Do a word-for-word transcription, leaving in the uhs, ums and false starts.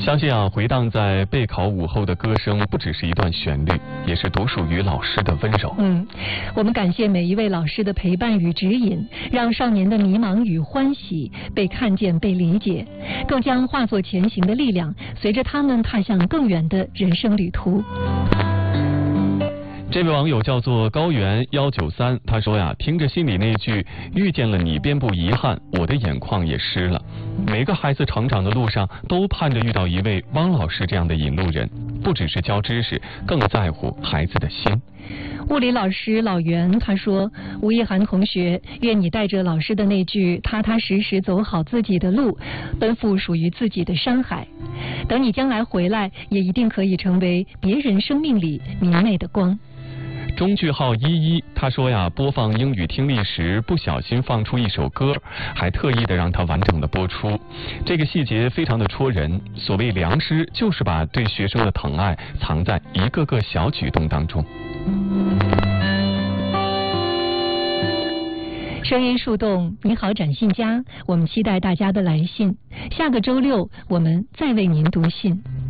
相信啊，回荡在备考午后的歌声，不只是一段旋律，也是独属于老师的温柔。 嗯，我们感谢每一位老师的陪伴与指引，让少年的迷茫与欢喜被看见、被理解，更将化作前行的力量，随着他们踏向更远的人生旅途。 这位网友叫做高原幺九三，他说呀，听着心里那句遇见了你便不遗憾，我的眼眶也湿了。每个孩子成长的路上都盼着遇到一位汪老师这样的引路人，不只是教知识，更在乎孩子的心。 物理老师老袁他说，吴亦涵同学，愿你带着老师的那句踏踏实实走好自己的路，奔赴属于自己的山海，等你将来回来，也一定可以成为别人生命里明媚的光。 中句号一一他说呀，播放英语听力时不小心放出一首歌，还特意的让它完整的播出，这个细节非常的戳人。所谓良师，就是把对学生的疼爱藏在一个个小举动当中。 声音树洞，你好展信佳，我们期待大家的来信。下个周六我们再为您读信。